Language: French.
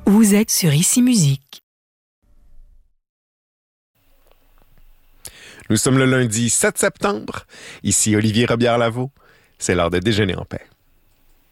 Vous êtes sur Ici Musique. Nous sommes le lundi 7 septembre. Ici Olivier Robillard-Lavaux. C'est l'heure de déjeuner en paix.